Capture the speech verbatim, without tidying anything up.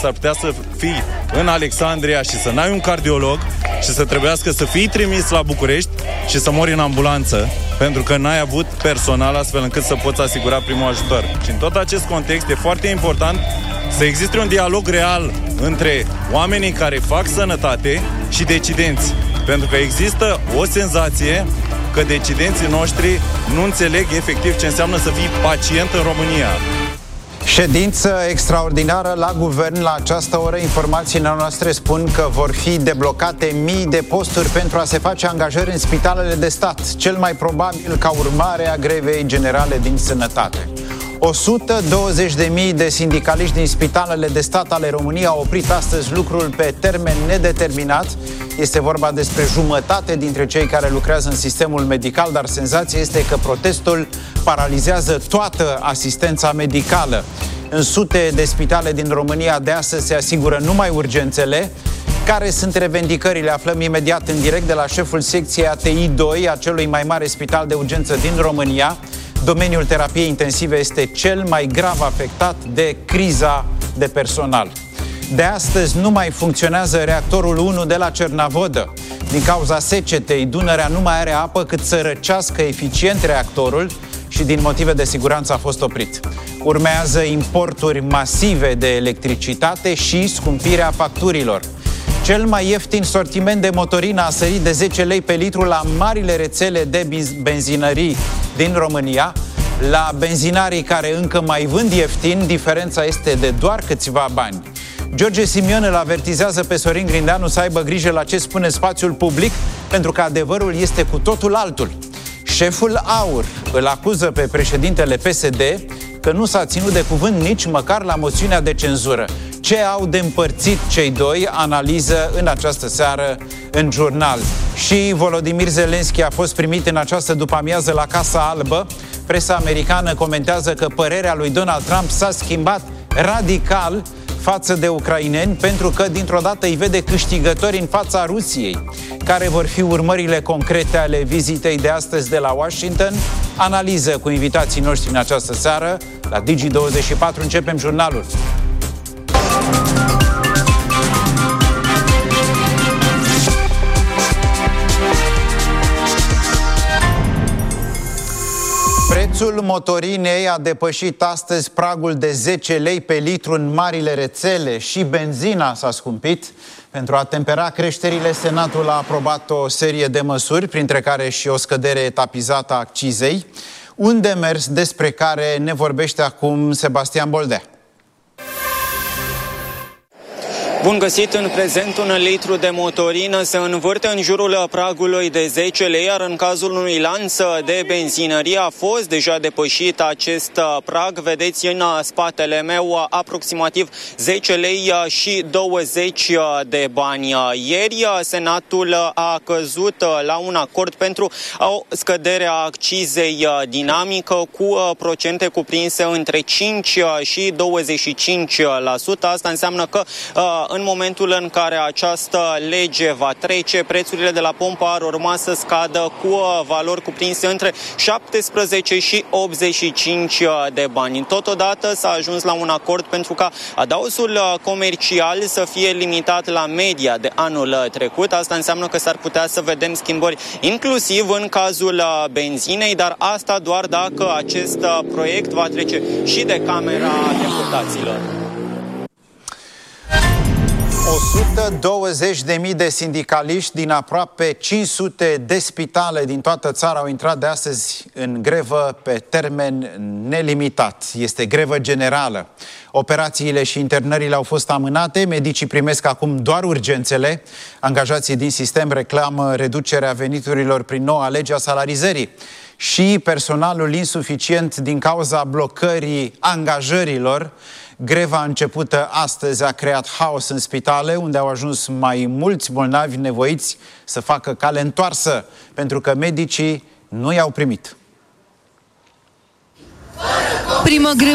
s-ar putea să fii în Alexandria și să n-ai un cardiolog și să trebuiască să fii trimis la București și să mori în ambulanță, pentru că n-ai avut personal astfel încât să poți asigura primul ajutor. Și în tot acest context e foarte important să existe un dialog real între oamenii care fac sănătate și decidenți. Pentru că există o senzație că decidenții noștri nu înțeleg efectiv ce înseamnă să fii pacient în România. Ședință extraordinară la guvern. La această oră informațiile noastre spun că vor fi deblocate mii de posturi pentru a se face angajări în spitalele de stat, cel mai probabil ca urmare a grevei generale din sănătate. o sută douăzeci de mii de sindicaliști din spitalele de stat ale României au oprit astăzi lucrul pe termen nedeterminat. Este vorba despre jumătate dintre cei care lucrează în sistemul medical, dar senzația este că protestul paralizează toată asistența medicală. În sute de spitale din România de astăzi se asigură numai urgențele. Care sunt revendicările? Aflăm imediat în direct de la șeful secției A T I doi a celui mai mare spital de urgență din România. Domeniul terapiei intensive este cel mai grav afectat de criza de personal. De astăzi nu mai funcționează reactorul unu de la Cernavodă. Din cauza secetei, Dunărea nu mai are apă cât să răcească eficient reactorul și din motive de siguranță a fost oprit. Urmează importuri masive de electricitate și scumpirea facturilor. Cel mai ieftin sortiment de motorină a sărit de zece lei pe litru la marile rețele de benzinării din România. La benzinarii care încă mai vând ieftin, diferența este de doar câțiva bani. George Simion îl avertizează pe Sorin Grindeanu să aibă grijă la ce spune spațiul public, pentru că adevărul este cu totul altul. Șeful AUR îl acuză pe președintele P S D că nu s-a ținut de cuvânt nici măcar la moțiunea de cenzură. Ce au de împărțit cei doi? Analiză în această seară în Jurnal. Și Volodymyr Zelensky a fost primit în această după-amiază la Casa Albă. Presa americană comentează că părerea lui Donald Trump s-a schimbat radical față de ucraineni, pentru că dintr-o dată îi vede câștigători în fața Rusiei. Care vor fi urmările concrete ale vizitei de astăzi de la Washington? Analiză cu invitații noștri în această seară. La Digi douăzeci și patru începem jurnalul. Prețul motorinei a depășit astăzi pragul de zece lei pe litru în marile rețele și benzina s-a scumpit. Pentru a tempera creșterile, Senatul a aprobat o serie de măsuri, printre care și o scădere etapizată a accizei, un demers despre care ne vorbește acum Sebastian Boldea. Bun găsit! În prezent, un litru de motorină se învârte în jurul pragului de zece lei, iar în cazul unui lanț de benzinărie a fost deja depășit acest prag. Vedeți în spatele meu aproximativ zece lei și douăzeci de bani. Ieri, Senatul a căzut la un acord pentru o scădere a accizei dinamică cu procente cuprinse între cinci și douăzeci și cinci la sută. Asta înseamnă că în momentul în care această lege va trece, prețurile de la pompă ar urma să scadă cu valori cuprinse între șaptesprezece și optzeci și cinci de bani. Totodată s-a ajuns la un acord pentru ca adausul comercial să fie limitat la media de anul trecut. Asta înseamnă că s-ar putea să vedem schimbări inclusiv în cazul benzinei, dar asta doar dacă acest proiect va trece și de Camera Deputaților. o sută douăzeci de mii de sindicaliști din aproape cinci sute de spitale din toată țara au intrat de astăzi în grevă pe termen nelimitat. Este grevă generală. Operațiile și internările au fost amânate, medicii primesc acum doar urgențele. Angajații din sistem reclamă reducerea veniturilor prin noua lege a salarizării. Și personalul insuficient din cauza blocării angajărilor. Greva începută astăzi a creat haos în spitale, unde au ajuns mai mulți bolnavi nevoiți să facă cale întoarsă, pentru că medicii nu i-au primit. Primă